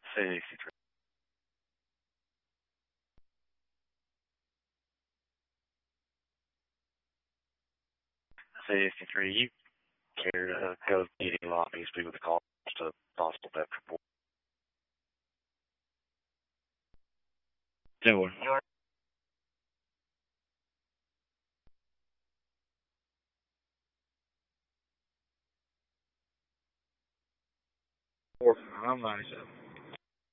63. 63. You care to go to the meeting lobby, speak with the call to possible theft report. Sure. 4 597.